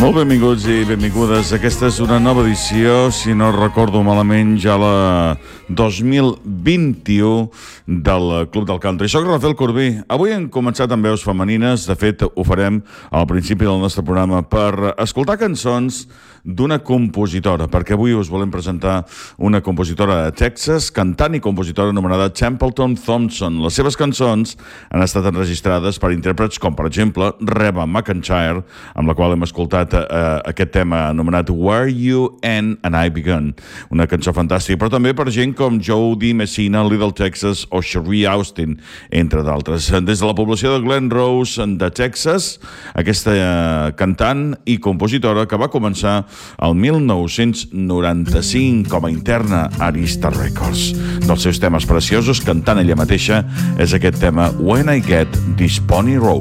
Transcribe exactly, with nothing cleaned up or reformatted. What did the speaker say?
Molt benvinguts i benvingudes. Aquesta és una nova edició, si no recordo malament, ja la dos mil vint-i-u del Club del Country. Soc Rafael Corbí. Avui hem començat amb veus femenines. De fet, ho farem al principi del nostre programa per escoltar cançons d'una compositora, perquè avui us volem presentar una compositora de Texas, cantant i compositora anomenada Templeton Thompson. Les seves cançons han estat enregistrades per intèrprets com, per exemple, Reba McEntire, amb la qual hem escoltat eh, aquest tema anomenat Where You End and I Begun, una cançó fantàstica, però també per gent com Joe D. Messina, Little Texas o Cherie Austin, entre d'altres. Des de la població de Glen Rose, de Texas, aquesta eh, cantant i compositora que va començar el mil nou-cents noranta-cinc com a interna a Arista Records. Dels seus temes preciosos, cantant ella mateixa, és aquest tema When I Get This Pony Road.